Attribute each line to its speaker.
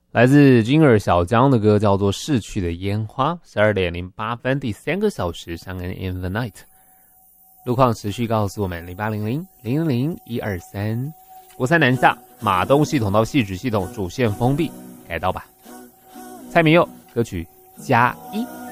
Speaker 1: 来自金耳小江的歌叫做《逝去的烟花》，12:08，第3个小时上恩 In the Night。路况持续告诉我们0800-000-123，国三南下，马东系统到汐止系统主线封闭，改道吧。蔡明佑歌曲加一。